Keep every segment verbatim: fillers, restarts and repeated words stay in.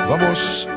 Vamos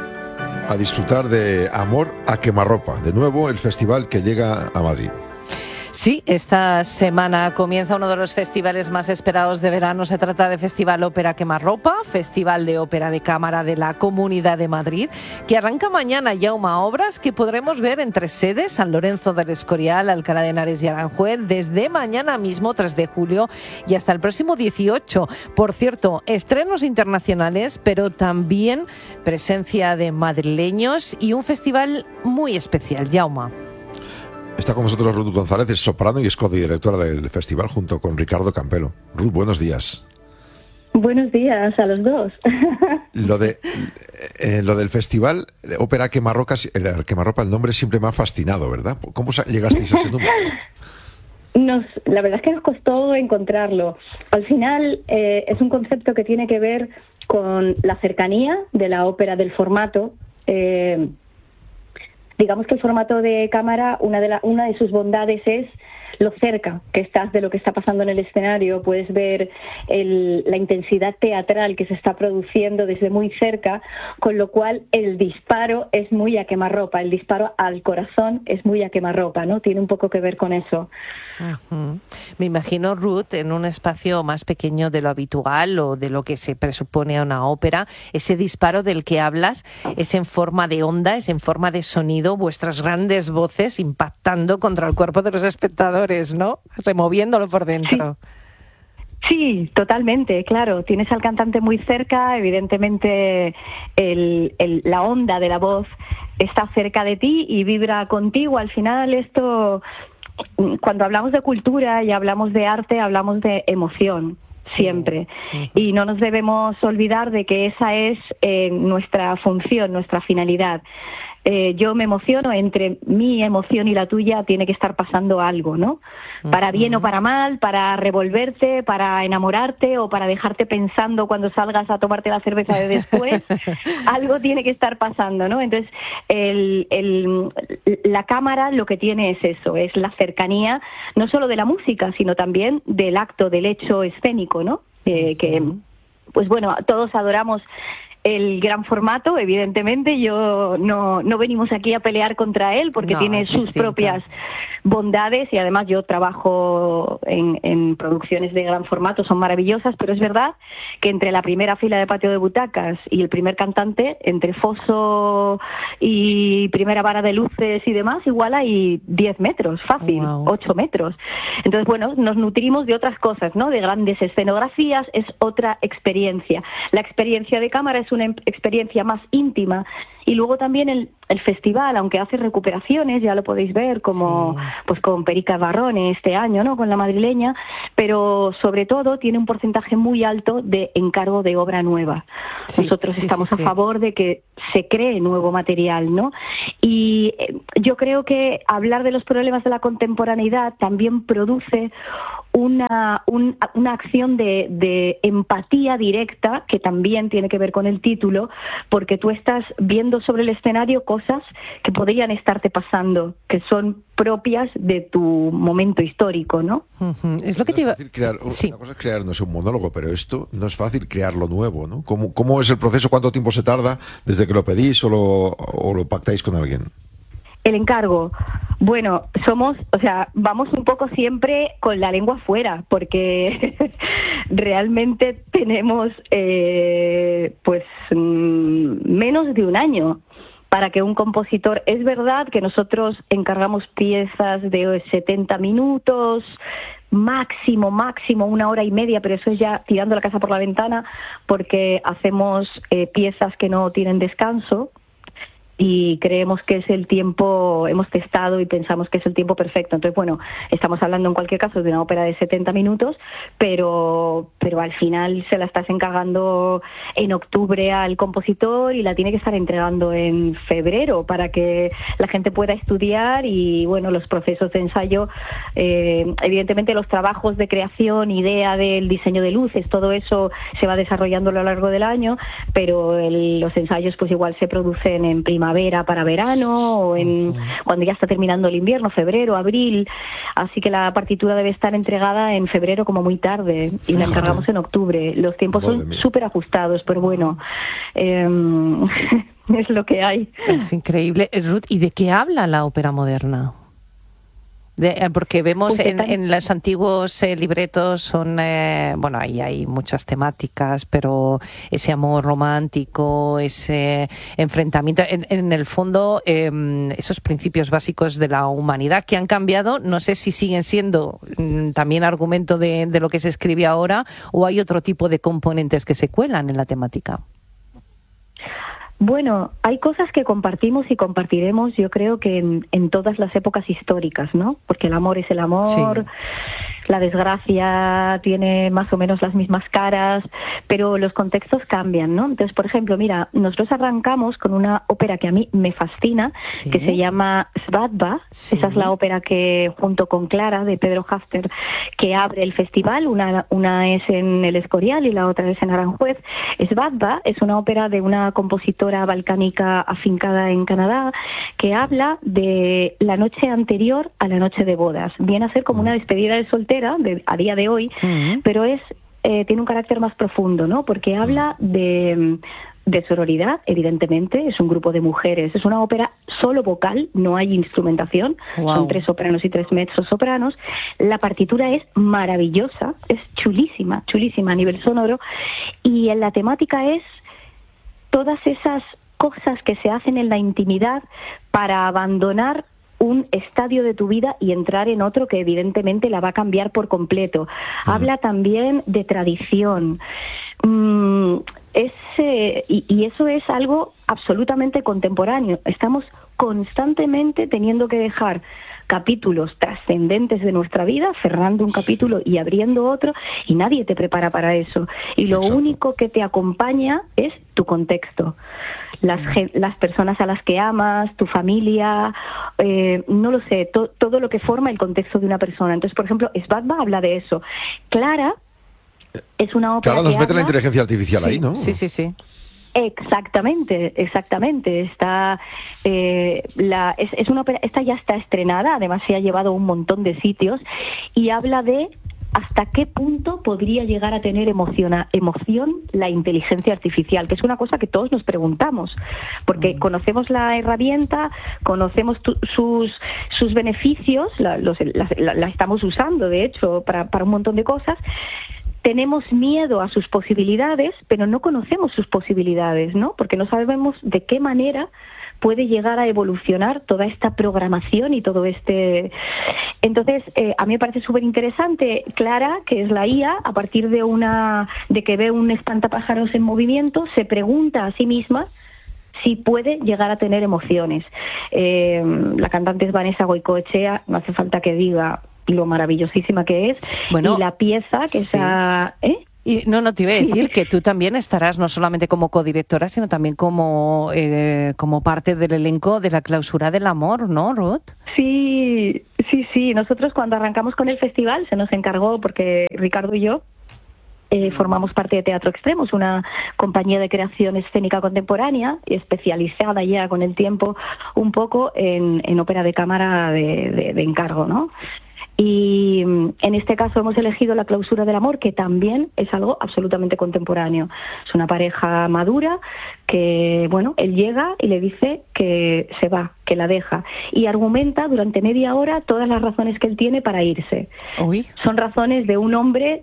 a disfrutar de Amor a Quemarropa, de nuevo el festival que llega a Madrid. Sí, esta semana comienza uno de los festivales más esperados de verano. Se trata de Festival Ópera Quemarropa, Festival de Ópera de Cámara de la Comunidad de Madrid, que arranca mañana. Yauma, obras que podremos ver en tres sedes: San Lorenzo del Escorial, Alcalá de Henares y Aranjuez, desde mañana mismo, tres de julio, y hasta el próximo dieciocho. Por cierto, estrenos internacionales, pero también presencia de madrileños y un festival muy especial. Yauma. Está con nosotros Ruth González, es soprano y es codirectora del festival, junto con Ricardo Campelo. Ruth, buenos días. Buenos días a los dos. Lo de eh, lo del festival Ópera Quemarropa, el Quemarropa, el nombre siempre me ha fascinado, ¿verdad? ¿Cómo llegasteis a ese número? Nos, la verdad es que nos costó encontrarlo. Al final eh, es un concepto que tiene que ver con la cercanía de la ópera, del formato. Eh, Digamos que el formato de cámara, una de, la, una de sus bondades es lo cerca que estás de lo que está pasando en el escenario. Puedes ver el, la intensidad teatral que se está produciendo desde muy cerca, con lo cual el disparo es muy a quemarropa, el disparo al corazón es muy a quemarropa, ¿no? Tiene un poco que ver con eso. Uh-huh. Me imagino, Ruth, en un espacio más pequeño de lo habitual o de lo que se presupone a una ópera, ese disparo del que hablas es en forma de onda, es en forma de sonido, vuestras grandes voces impactando contra el cuerpo de los espectadores, ¿no? Removiéndolo por dentro. Sí. Sí, totalmente, claro. Tienes al cantante muy cerca, evidentemente el, el, la onda de la voz está cerca de ti y vibra contigo. Al final esto, cuando hablamos de cultura y hablamos de arte, hablamos de emoción. Siempre. Sí. Y no nos debemos olvidar de que esa es eh, nuestra función, nuestra finalidad. Eh, yo me emociono, entre mi emoción y la tuya tiene que estar pasando algo, ¿no? Para bien o para mal, para revolverte, para enamorarte o para dejarte pensando cuando salgas a tomarte la cerveza de después. Algo tiene que estar pasando, ¿no? Entonces, el, el, la cámara lo que tiene es eso, es la cercanía, no solo de la música, sino también del acto, del hecho escénico, ¿no? Eh, que, pues bueno, todos adoramos el gran formato, evidentemente. Yo no, no venimos aquí a pelear contra él porque no, tiene sus distinto. propias bondades, y además yo trabajo en, en producciones de gran formato, son maravillosas, pero es verdad que entre la primera fila de patio de butacas y el primer cantante, entre foso y primera vara de luces y demás, igual hay diez metros, fácil, wow. ocho metros. Entonces, bueno, nos nutrimos de otras cosas, ¿no? De grandes escenografías, es otra experiencia. La experiencia de cámara es una experiencia más íntima. Y luego también el, el festival, aunque hace recuperaciones, ya lo podéis ver, como sí. pues con Perica Barrone este año, ¿no? Con la madrileña, pero sobre todo tiene un porcentaje muy alto de encargo de obra nueva. Sí, Nosotros sí, estamos sí, sí. a favor de que se cree nuevo material, ¿no? Y eh, yo creo que hablar de los problemas de la contemporaneidad también produce una, un, una acción de, de empatía directa, que también tiene que ver con el título, porque tú estás viendo sobre el escenario cosas que podrían estarte pasando, que son propias de tu momento histórico, ¿no? Uh-huh. Es lo que te iba... crear, sí. Una cosa es crear, no sé, un monólogo, pero esto no es fácil crear lo nuevo, ¿no? ¿Cómo, cómo es el proceso? ¿Cuánto tiempo se tarda desde que lo pedís o lo, o lo pactáis con alguien? El encargo, bueno, somos, o sea, vamos un poco siempre con la lengua fuera, porque realmente tenemos, eh, pues, mmm, menos de un año para que un compositor... Es verdad que nosotros encargamos piezas de setenta minutos, máximo, máximo una hora y media, pero eso es ya tirando la casa por la ventana, porque hacemos eh, piezas que no tienen descanso, y creemos que es el tiempo, hemos testado y pensamos que es el tiempo perfecto. Entonces, bueno, estamos hablando en cualquier caso de una ópera de setenta minutos, pero pero al final se la estás encargando en octubre al compositor y la tiene que estar entregando en febrero para que la gente pueda estudiar. Y bueno, los procesos de ensayo, eh, evidentemente los trabajos de creación, idea del diseño de luces, todo eso se va desarrollando a lo largo del año, pero el, los ensayos pues igual se producen en primavera primavera para verano, o en, cuando ya está terminando el invierno, febrero, abril. Así que la partitura debe estar entregada en febrero como muy tarde, y la encargamos en octubre. Los tiempos Madre son mía. súper ajustados, pero bueno, eh, es lo que hay. Es increíble. Ruth, ¿y de qué habla la ópera moderna? De, eh, porque vemos Pues en, están- en los antiguos eh, libretos son, eh, bueno, ahí hay muchas temáticas, pero ese amor romántico, ese enfrentamiento, en, en el fondo, eh, esos principios básicos de la humanidad que han cambiado, no sé si siguen siendo mm, también argumento de, de lo que se escribe ahora, o hay otro tipo de componentes que se cuelan en la temática. Bueno, hay cosas que compartimos y compartiremos, yo creo que en, en todas las épocas históricas, ¿no? Porque el amor es el amor, Sí. la desgracia tiene más o menos las mismas caras, pero los contextos cambian, ¿no? Entonces, por ejemplo, mira, nosotros arrancamos con una ópera que a mí me fascina, Sí. que se llama Svadba. Sí. Esa es la ópera que, junto con Clara, de Pedro Hafter, que abre el festival. Una, una es en el Escorial y la otra es en Aranjuez. Svadba es una ópera de una compositora balcánica afincada en Canadá, que habla de la noche anterior a la noche de bodas. Viene a ser como una despedida de soltera de, a día de hoy, Mm. pero es eh, tiene un carácter más profundo, ¿no? Porque habla de, de sororidad, evidentemente, es un grupo de mujeres, es una ópera solo vocal, no hay instrumentación, Wow. son tres sopranos y tres mezzosopranos. La partitura es maravillosa, es chulísima, chulísima a nivel sonoro, y en la temática es todas esas cosas que se hacen en la intimidad para abandonar un estadio de tu vida y entrar en otro que evidentemente la va a cambiar por completo. Habla también de tradición. Mm, es, eh, y, y eso es algo absolutamente contemporáneo. Estamos constantemente teniendo que dejar capítulos trascendentes de nuestra vida, cerrando un capítulo y abriendo otro, y nadie te prepara para eso. Y lo Exacto. único que te acompaña es tu contexto. Las, ge- las personas a las que amas, tu familia, eh, no lo sé, to- todo lo que forma el contexto de una persona. Entonces, por ejemplo, Svadba habla de eso. Clara es una ópera Claro, nos que mete la habla- inteligencia artificial Sí, ahí, ¿no? sí, sí, sí. Exactamente, exactamente. Está eh, la es, es una ópera, esta ya está estrenada, además se ha llevado a un montón de sitios, y habla de hasta qué punto podría llegar a tener emociona, emoción la inteligencia artificial, que es una cosa que todos nos preguntamos, porque conocemos la herramienta, conocemos tu, sus sus beneficios, la, los, la, la, la estamos usando, de hecho, para, para un montón de cosas. Tenemos miedo a sus posibilidades, pero no conocemos sus posibilidades, ¿no? Porque no sabemos de qué manera puede llegar a evolucionar toda esta programación y todo este... Entonces, eh, a mí me parece súper interesante. Clara, que es la I A, a partir de una de que ve un espantapájaros en movimiento, se pregunta a sí misma si puede llegar a tener emociones. Eh, la cantante es Vanessa Goicoechea, no hace falta que diga lo maravillosísima que es, Bueno, y la pieza que sí. esa... ¿eh? Y no, no te iba a decir que tú también estarás no solamente como codirectora, sino también como, eh, como parte del elenco de la Clausura del Amor, ¿no, Ruth? Sí, sí, sí. Nosotros cuando arrancamos con el festival se nos encargó, porque Ricardo y yo eh, formamos parte de Teatro Extremos, una compañía de creación escénica contemporánea especializada ya con el tiempo un poco en, en ópera de cámara de, de, de encargo, ¿no? Y en este caso hemos elegido La Clausura del Amor, que también es algo absolutamente contemporáneo. Es una pareja madura que, bueno, él llega y le dice que se va, que la deja, y argumenta durante media hora todas las razones que él tiene para irse. Uy. Son razones de un hombre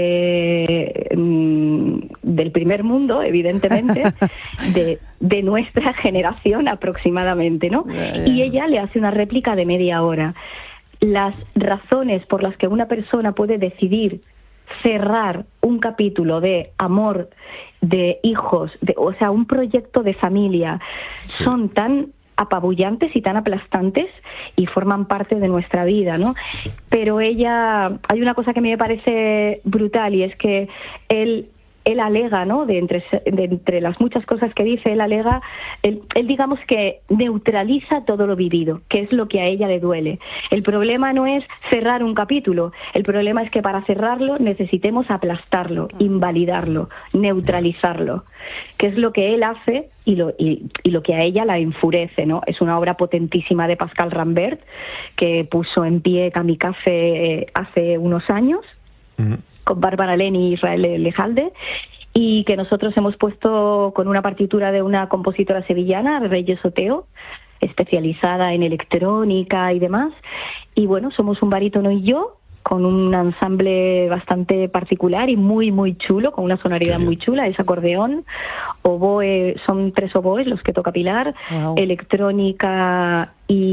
de mm, del primer mundo, evidentemente, de, de nuestra generación aproximadamente, ¿no? Y ella le hace una réplica de media hora. Las razones por las que una persona puede decidir cerrar un capítulo de amor, de hijos, de, o sea, un proyecto de familia, Sí. son tan apabullantes y tan aplastantes y forman parte de nuestra vida, ¿no? Pero ella, hay una cosa que a mí me parece brutal, y es que él él alega, ¿no? De entre, de entre las muchas cosas que dice, él alega, él, él digamos que neutraliza todo lo vivido, que es lo que a ella le duele. El problema no es cerrar un capítulo, el problema es que para cerrarlo necesitemos aplastarlo, invalidarlo, neutralizarlo, que es lo que él hace y lo, y, y lo que a ella la enfurece, ¿no? Es una obra potentísima de Pascal Rambert, que puso en pie Kamikaze hace unos años, uh-huh. con Bárbara Leni y Israel Lejalde, y que nosotros hemos puesto con una partitura de una compositora sevillana, Reyes Oteo, especializada en electrónica y demás. Y bueno, somos un barítono y yo, con un ensamble bastante particular y muy, muy chulo, con una sonoridad muy chula, es acordeón, oboe, son tres oboes los que toca Pilar, wow. electrónica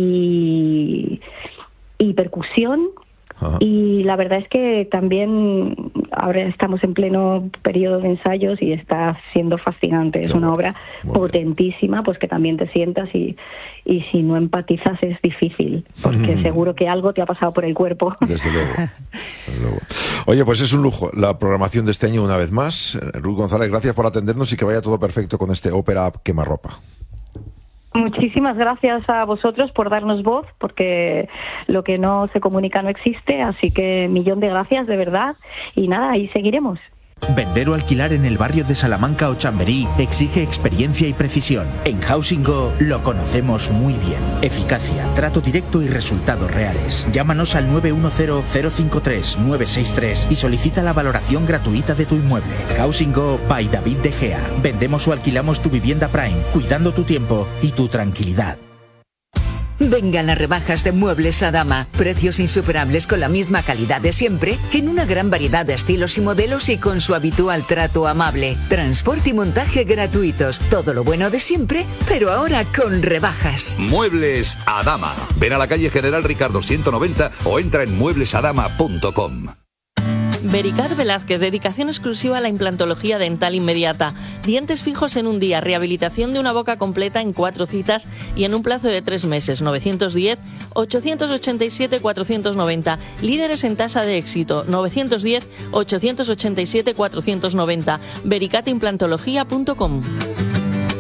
y, y percusión. Ajá. Y la verdad es que también ahora estamos en pleno periodo de ensayos y está siendo fascinante. Es una obra potentísima, pues que también te sientas y, y si no empatizas es difícil, porque mm. seguro que algo te ha pasado por el cuerpo. Desde luego. Desde luego. Oye, pues es un lujo la programación de este año una vez más. Ruth González, gracias por atendernos y que vaya todo perfecto con este ópera Quemarropa. Muchísimas gracias a vosotros por darnos voz, porque lo que no se comunica no existe, así que millón de gracias, de verdad, y nada, ahí seguiremos. Vender o alquilar en el barrio de Salamanca o Chamberí exige experiencia y precisión. En Housing Go lo conocemos muy bien. Eficacia, trato directo y resultados reales. Llámanos al nueve uno cero, cero cinco tres, nueve seis tres y solicita la valoración gratuita de tu inmueble. Housing Go by David De Gea. Vendemos o alquilamos tu vivienda Prime, cuidando tu tiempo y tu tranquilidad. Vengan las rebajas de Muebles Adama. Precios insuperables con la misma calidad de siempre, en una gran variedad de estilos y modelos y con su habitual trato amable. Transporte y montaje gratuitos. Todo lo bueno de siempre, pero ahora con rebajas. Muebles Adama. Ven a la calle General Ricardo ciento noventa o entra en muebles adama punto com. Vericat Velázquez, dedicación exclusiva a la implantología dental inmediata. Dientes fijos en un día, rehabilitación de una boca completa en cuatro citas y en un plazo de tres meses. nueve uno cero, ocho ocho siete, cuatro nueve cero. Líderes en tasa de éxito. nueve uno cero, ocho ocho siete, cuatro nueve cero. vericat implantología punto com.